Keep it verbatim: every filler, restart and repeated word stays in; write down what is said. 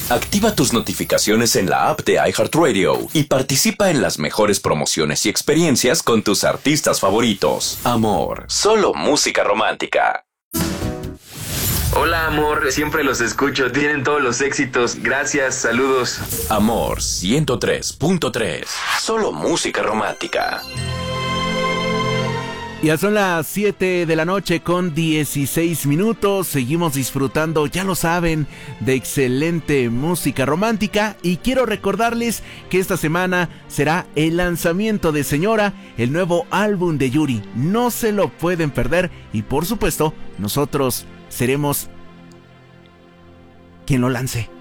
Activa tus notificaciones en la app de iHeartRadio y participa en las mejores promociones y experiencias con tus artistas favoritos. Amor, solo música romántica. Hola, amor, siempre los escucho, tienen todos los éxitos. Gracias, saludos. Amor ciento tres punto tres, solo música romántica. Ya son las siete de la noche con dieciséis minutos. Seguimos disfrutando, ya lo saben, de excelente música romántica. Y quiero recordarles que esta semana será el lanzamiento de Señora, el nuevo álbum de Yuri. No se lo pueden perder. Y por supuesto, nosotros seremos quien lo lance.